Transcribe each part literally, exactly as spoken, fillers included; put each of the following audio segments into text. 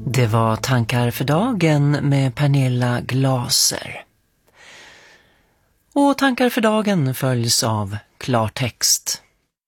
Det var Tankar för dagen med Pernilla Glaser. Och Tankar för dagen följs av Klartext.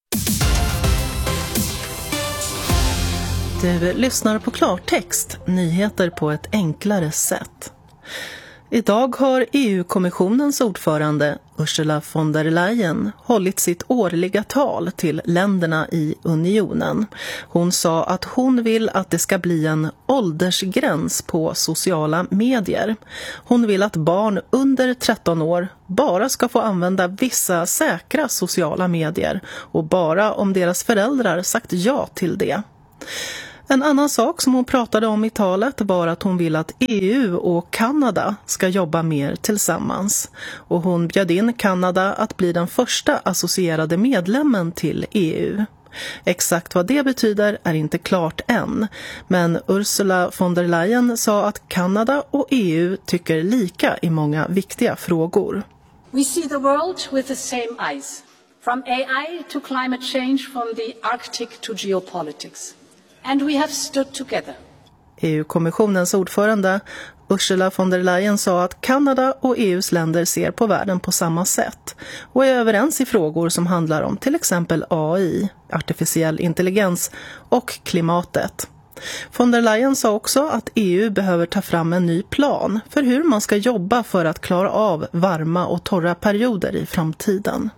Du lyssnar på Klartext, nyheter på ett enklare sätt. Idag har E U-kommissionens ordförande Ursula von der Leyen hållit sitt årliga tal till länderna i unionen. Hon sa att hon vill att det ska bli en åldersgräns på sociala medier. Hon vill att barn under tretton år bara ska få använda vissa säkra sociala medier och bara om deras föräldrar sagt ja till det. En annan sak som hon pratade om i talet var att hon vill att E U och Kanada ska jobba mer tillsammans. Och hon bjöd in Kanada att bli den första associerade medlemmen till E U. Exakt vad det betyder är inte klart än, men Ursula von der Leyen sa att Kanada och E U tycker lika i många viktiga frågor. We see the world with the same eyes, from A I to climate change, from the Arctic to geopolitics. And we have stood together. E U-kommissionens ordförande Ursula von der Leyen sa att Kanada och E U:s länder ser på världen på samma sätt och är överens i frågor som handlar om till exempel A I, artificiell intelligens och klimatet. Von der Leyen sa också att E U behöver ta fram en ny plan för hur man ska jobba för att klara av varma och torra perioder i framtiden.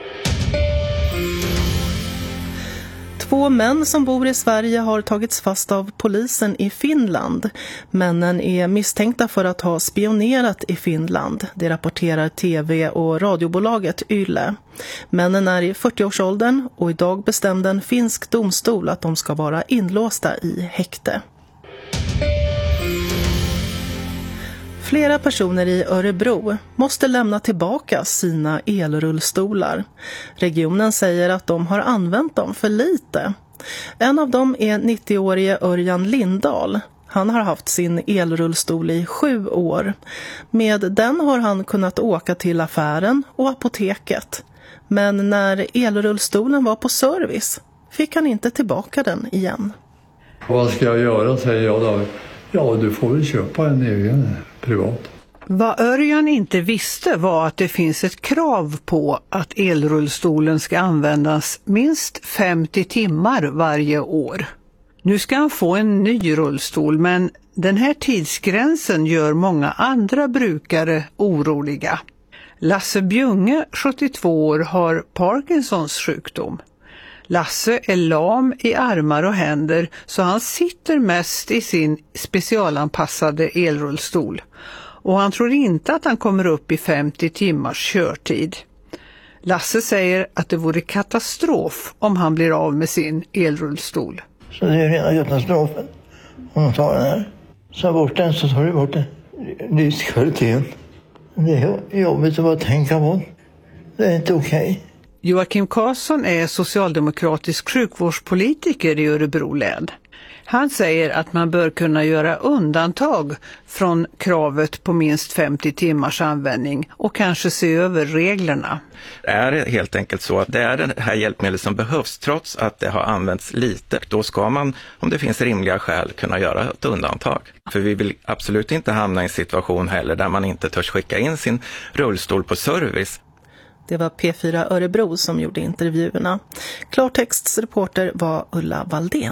Två män som bor i Sverige har tagits fast av polisen i Finland. Männen är misstänkta för att ha spionerat i Finland. Det rapporterar tv- och radiobolaget Yle. Männen är i fyrtioårsåldern och idag bestämde en finsk domstol att de ska vara inlåsta i häkte. Flera personer i Örebro måste lämna tillbaka sina elrullstolar. Regionen säger att de har använt dem för lite. En av dem är nittioårige Örjan Lindahl. Han har haft sin elrullstol i sju år. Med den har han kunnat åka till affären och apoteket. Men när elrullstolen var på service fick han inte tillbaka den igen. Vad ska jag göra, säger jag då. Ja, du får väl köpa en egen privat. Vad Örjan inte visste var att det finns ett krav på att elrullstolen ska användas minst femtio timmar varje år. Nu ska han få en ny rullstol, men den här tidsgränsen gör många andra brukare oroliga. Lasse Bjunge, sjuttiotvå år, har Parkinsons sjukdom. Lasse är lam i armar och händer så han sitter mest i sin specialanpassade elrullstol. Och han tror inte att han kommer upp i femtio timmars körtid. Lasse säger att det vore katastrof om han blir av med sin elrullstol. Så det är rena katastrofen om man tar den här. Så bort den så tar du bort den. Livskvaliteten. Det är jobbigt att bara tänka på. Det är inte okej. Okay. Joakim Karlsson är socialdemokratisk sjukvårdspolitiker i Örebro län. Han säger att man bör kunna göra undantag från kravet på minst femtio timmars användning och kanske se över reglerna. Det är helt enkelt så att det är det här hjälpmedlet som behövs trots att det har använts lite. Då ska man, om det finns rimliga skäl, kunna göra ett undantag. För vi vill absolut inte hamna i en situation heller där man inte törs skicka in sin rullstol på service. Det var P fyra Örebro som gjorde intervjuerna. Klartexts reporter var Ulla Valdén.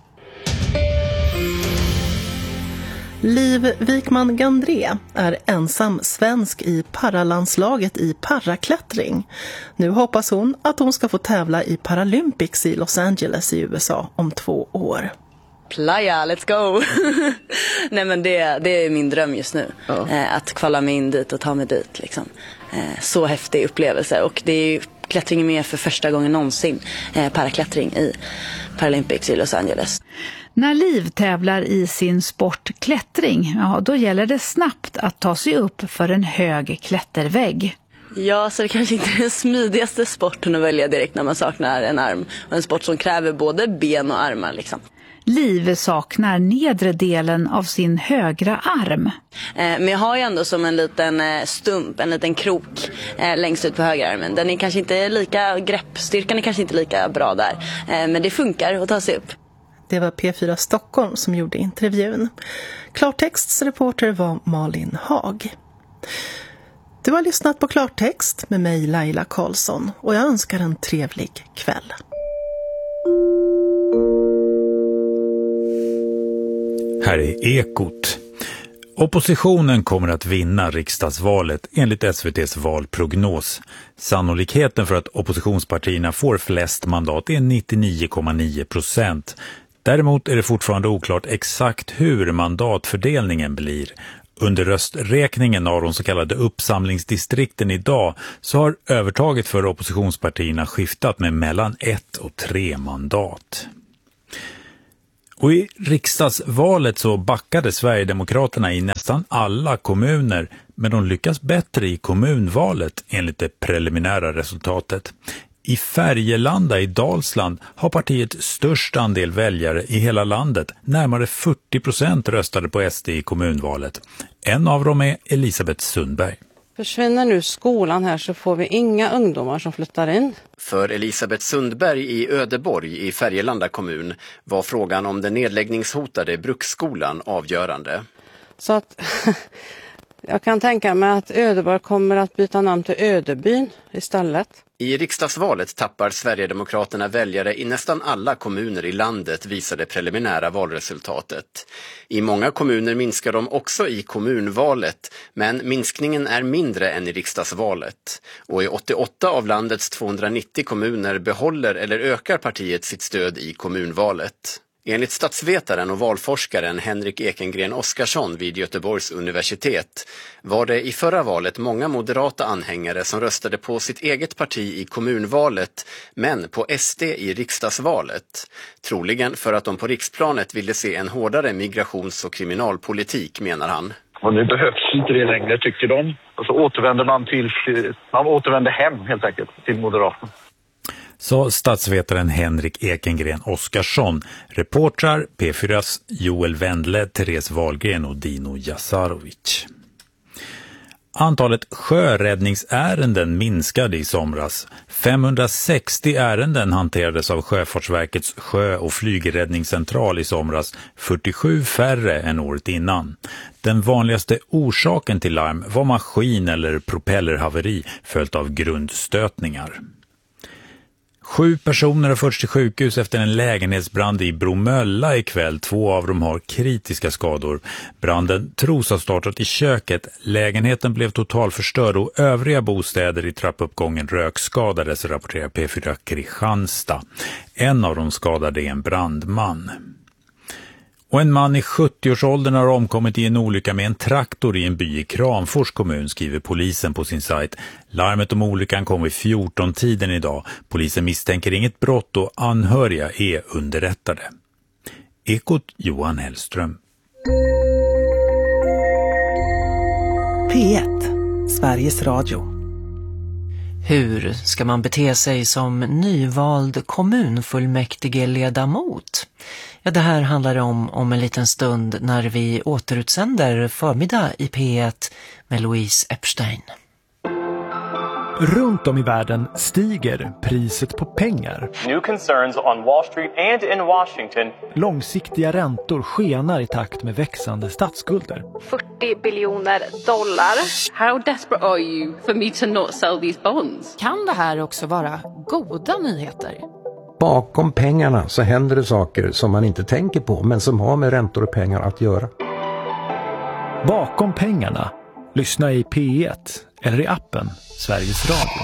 Liv Wikman Gandré är ensam svensk i paralandslaget i paraklättring. Nu hoppas hon att hon ska få tävla i Paralympics i Los Angeles i U S A om två år. Playa, let's go! Nej men det, det är min dröm just nu. Ja. Eh, att kvala mig in dit och ta mig dit. Liksom. Eh, så häftig upplevelse. Och det är ju klättring med för första gången någonsin. Eh, paraklättring i Paralympics i Los Angeles. När Liv tävlar i sin sport klättring, ja, då gäller det snabbt att ta sig upp för en hög klättervägg. Ja, så det kanske inte är den smidigaste sporten att välja direkt när man saknar en arm. Och en sport som kräver både ben och armar liksom. Liv saknar nedre delen av sin högra arm. Eh, men jag har ju ändå som en liten eh, stump, en liten krok eh, längst ut på högerarmen. Den är kanske inte lika, greppstyrkan är kanske inte lika bra där. Eh, men det funkar att ta sig upp. Det var P fyra Stockholm som gjorde intervjun. Klartexts reporter var Malin Hag. Du har lyssnat på Klartext med mig Laila Karlsson och jag önskar en trevlig kväll. Här är Ekot. Oppositionen kommer att vinna riksdagsvalet enligt S V T:s valprognos. Sannolikheten för att oppositionspartierna får flest mandat är nittionio komma nio procent. Däremot är det fortfarande oklart exakt hur mandatfördelningen blir. Under rösträkningen av de så kallade uppsamlingsdistrikten idag så har övertaget för oppositionspartierna skiftat med mellan ett och tre mandat. Och i riksdagsvalet så backade Sverigedemokraterna i nästan alla kommuner, men de lyckas bättre i kommunvalet enligt det preliminära resultatet. I Färgelanda i Dalsland har partiet störst andel väljare i hela landet. Närmare fyrtio procent röstade på S D i kommunvalet. En av dem är Elisabeth Sundberg. Försvinner nu skolan här så får vi inga ungdomar som flyttar in. För Elisabeth Sundberg i Ödeborg i Färgelanda kommun var frågan om den nedläggningshotade bruksskolan avgörande. Så att jag kan tänka mig att Ödeborg kommer att byta namn till Ödebyn istället. I riksdagsvalet tappar Sverigedemokraterna väljare i nästan alla kommuner i landet, visade preliminära valresultatet. I många kommuner minskar de också i kommunvalet, men minskningen är mindre än i riksdagsvalet. Och i åttioåtta av landets tvåhundranittio kommuner behåller eller ökar partiet sitt stöd i kommunvalet. Enligt statsvetaren och valforskaren Henrik Ekengren Oskarsson vid Göteborgs universitet var det i förra valet många moderata anhängare som röstade på sitt eget parti i kommunvalet men på S D i riksdagsvalet. Troligen för att de på riksplanet ville se en hårdare migrations- och kriminalpolitik, menar han. Och nu behövs inte det längre, tycker de. Och så återvänder man till, man återvänder hem helt enkelt till Moderaterna. Sa statsvetaren Henrik Ekengren Oskarsson. Reportrar P fyras Joel Wendle, Therese Wahlgren och Dino Jasarovic. Antalet sjöräddningsärenden minskade i somras. femhundrasextio ärenden hanterades av Sjöfartsverkets sjö- och flygräddningscentral i somras, fyrtiosju färre än året innan. Den vanligaste orsaken till larm var maskin- eller propellerhaveri följt av grundstötningar. Sju personer har förts till sjukhus efter en lägenhetsbrand i Bromölla ikväll. Två av dem har kritiska skador. Branden tros ha startat i köket. Lägenheten blev totalförstörd och övriga bostäder i trappuppgången rökskadades, rapporterar P fyra Kristianstad. En av de skadade är en brandman. Och en man i sjuttioårsåldern har omkommit i en olycka med en traktor i en by i Kramfors kommun, skriver polisen på sin sajt. Larmet om olyckan kom vid fjorton-tiden idag. Polisen misstänker inget brott och anhöriga är underrättade. Ekot Johan Hellström. P ett, Sveriges Radio. Hur ska man bete sig som nyvald kommunfullmäktigeledamot? Ja, det här handlar om om en liten stund när vi återutsänder Förmiddag i P ett med Louise Epstein. Runt om i världen stiger priset på pengar. New concerns on Wall Street and in Washington. Långsiktiga räntor skenar i takt med växande statsskulder. fyrtio biljoner dollar. How desperate are you for me to not sell these bonds? Kan det här också vara goda nyheter? Bakom pengarna så händer det saker som man inte tänker på, men som har med räntor och pengar att göra. Bakom pengarna. Lyssna i P ett eller i appen Sveriges Radio.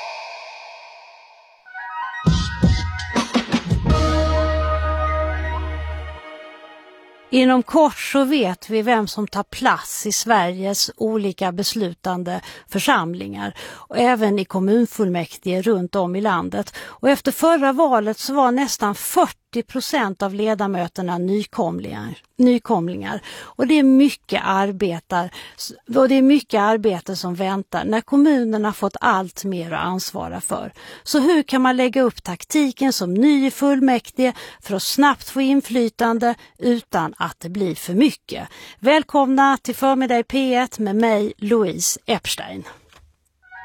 Inom kort så vet vi vem som tar plats i Sveriges olika beslutande församlingar och även i kommunfullmäktige runt om i landet. Och efter förra valet så var nästan fyrtio procent av ledamöterna nykomlingar. nykomlingar. Och det är mycket arbete, och det är mycket arbete som väntar när kommunerna fått allt mer att ansvara för. Så hur kan man lägga upp taktiken som ny i fullmäktige för att snabbt få inflytande utan att det blir för mycket? Välkomna till Förmiddag i P ett med mig, Louise Epstein.